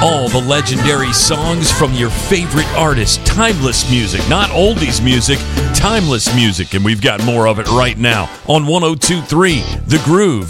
All the legendary songs from your favorite artist. Timeless music, not oldies music, timeless music. And we've got more of it right now on 102.3 The Groove.